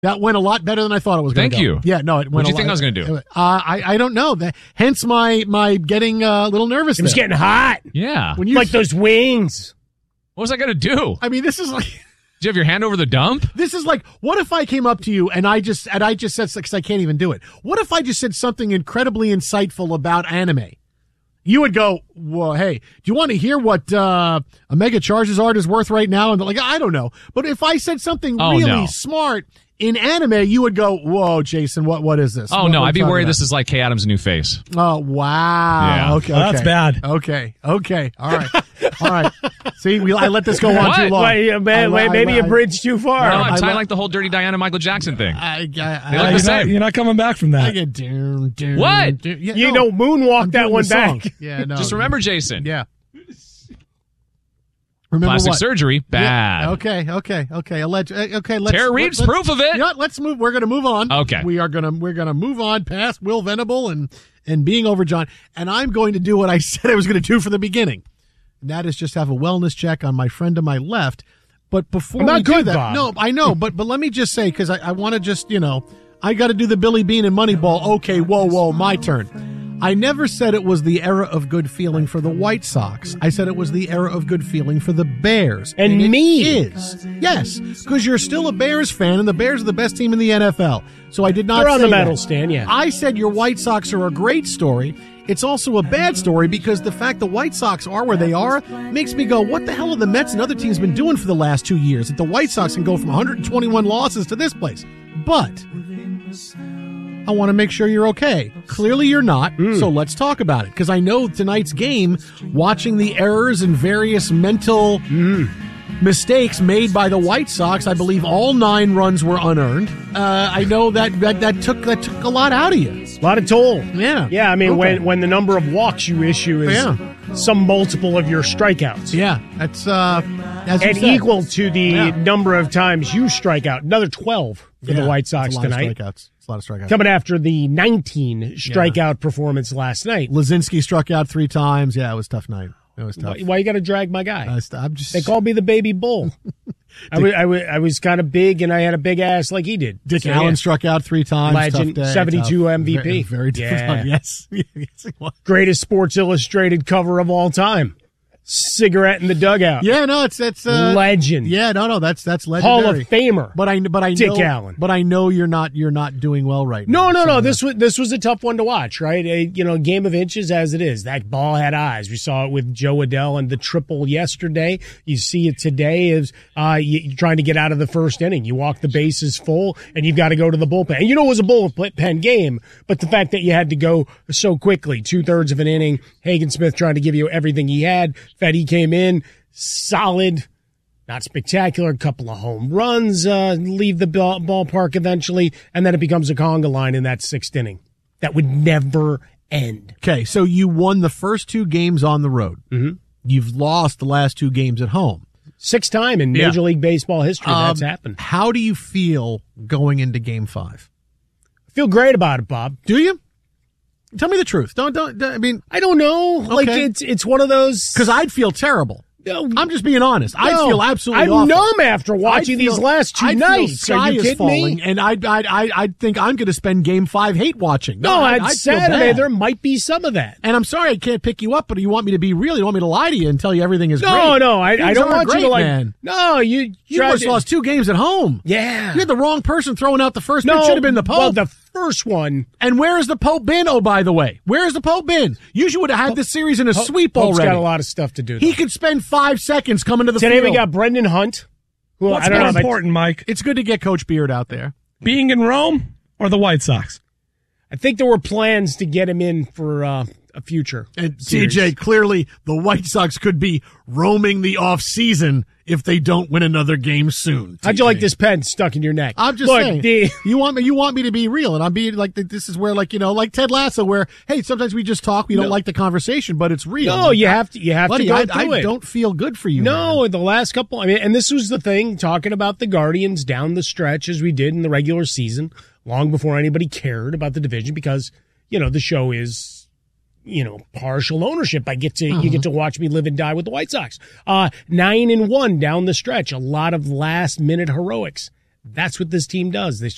That went a lot better than I thought it was going to go. Thank you. Yeah, no, it went What do you think I was going to do? I don't know. Hence my getting a little nervous. It was getting hot. Yeah. When you Like those wings. What was I going to do? I mean, this is like... Did you have your hand over the dump? This is like, what if I came up to you and I just said, because I can't even do it. What if I just said something incredibly insightful about anime? You would go, well, hey, do you want to hear what Omega Charizard is worth right now? And they're like, I don't know. But if I said something really smart in anime, you would go, whoa, Jason, what is this? Oh, no, I'd be worried this is like Kay Adams' new face. Oh, wow. Yeah. Okay. That's bad. Okay. All right. See, I let this go on too long. Maybe a bridge too far. No, I'm tying like the whole Dirty Diana Michael Jackson thing. I They look the same. You're not coming back from that. get doom. What? You know, moonwalk that one back. Yeah, no. Just remember, Jason. Yeah. Remember Plastic what? surgery, bad. Yeah. Okay. Tara Reeves, proof of it. You know what? Let's move. We're going to move on. Okay. We're going to move on past Will Venable and being over John. And I'm going to do what I said I was going to do from the beginning. And that is just have a wellness check on my friend to my left. But before I'm not good, that, Bob. no, I know. But let me just say, because I want to just, I got to do the Billy Bean and Moneyball. Okay, whoa, my turn. I never said it was the era of good feeling for the White Sox. I said it was the era of good feeling for the Bears. And it me. is. Yes, because you're still a Bears fan, and the Bears are the best team in the NFL. So I did not They're on say the medal that. stand, yeah. I said your White Sox are a great story. It's also a bad story because the fact the White Sox are where they are makes me go, what the hell have the Mets and other teams been doing for the last 2 years that the White Sox can go from 121 losses to this place? But I want to make sure you're okay. Clearly you're not, so let's talk about it. Because I know tonight's game, watching the errors and various mental mistakes made by the White Sox, I believe all 9 runs were unearned. I know that took a lot out of you. A lot of toll. Yeah. Yeah, I mean, Okay. when the number of walks you issue is some multiple of your strikeouts. Yeah, that's as you And said. equal to the number of times you strike out. Another 12 for the White Sox it's a lot tonight. Of strikeouts. It's a lot of strikeouts. Coming after the 19 strikeout performance last night. Lazinski struck out 3 times. Yeah, it was a tough night. It was tough. Why you got to drag my guy? I'm just. They called me the baby bull. I was kind of big, and I had a big ass like he did. Dick So, Allen yeah. struck out 3 times. Legend, Tough day, 72 tough. MVP. Very, very difficult. Yeah. Yes. Yes, it was. Greatest Sports Illustrated cover of all time. Cigarette in the dugout. Yeah, no, it's legend. Yeah, no, that's legendary. Hall of Famer. But I Dick know, Allen. But I know you're not doing well right now. No. This was a tough one to watch, right? A game of inches as it is. That ball had eyes. We saw it with Joe Adell and the triple yesterday. You see it today as you're trying to get out of the first inning. You walk the bases full, and you've got to go to the bullpen. And it was a bullpen game, but the fact that you had to go so quickly, 2/3 of an inning, Hagen Smith trying to give you everything he had. Fetty came in, solid. Not spectacular, a couple of home runs, leave the ballpark eventually, and then it becomes a conga line in that 6th inning. That would never end. Okay, so you won the first 2 games on the road. Mm-hmm. You've lost the last 2 games at home. 6th time in Major League Baseball history that's happened. How do you feel going into Game 5? I feel great about it, Bob. Do you? Tell me the truth. Don't. I mean, I don't know. Like Okay. it's one of those. because I'd feel terrible. I'm just being honest. I'd No, feel absolutely I'm awful. numb after watching these last 2 I'd nights. Feel Are sky you is kidding falling, me? and I'd think I'm going to spend Game 5 hate watching. No, I'd on feel Saturday bad. there might be some of that. And I'm sorry I can't pick you up, but you want me to be real? You want me to lie to you and tell you everything is great? No, I Things don't are want great, you to like. Man. No, you tried just lost 2 games at home. Yeah, You had the wrong person throwing out the first pitch. no, Should have been the Pope. Well, the first one. And where has the Pope been? Oh, by the way, where has the Pope been? Usually would have had this series in a sweep Pope's already. got a lot of stuff to do. He though. could spend 5 seconds coming to the Today field. we got Brendan Hunt. Who What's I don't more know. important, Mike? It's good to get Coach Beard out there. Being in Rome or the White Sox? I think there were plans to get him in for a future. And series. TJ, clearly the White Sox could be roaming the off season if they don't win another game soon. How'd you TJ? like this pen stuck in your neck? I'm just Look, saying. You want me to be real, and I'm being like this is where like Ted Lasso, where hey, sometimes we just talk, we don't like the conversation, but it's real. No, you have to Buddy, go I through it. don't feel good for you. No, man. the last couple. I mean, and this was the thing talking about the Guardians down the stretch as we did in the regular season, long before anybody cared about the division, because the show is. Partial ownership. You get to watch me live and die with the White Sox. 9-1 down the stretch. A lot of last minute heroics. That's what this team does. They